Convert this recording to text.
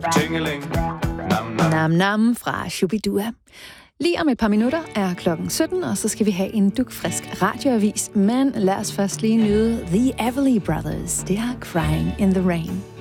Tingeling, nam nam. Nam Nam fra Shubidua. Lige om et par minutter er klokken 17, og så skal vi have en dugfrisk radioavis. Men lad os først lige nyde The Everly Brothers. Det er Crying in the Rain.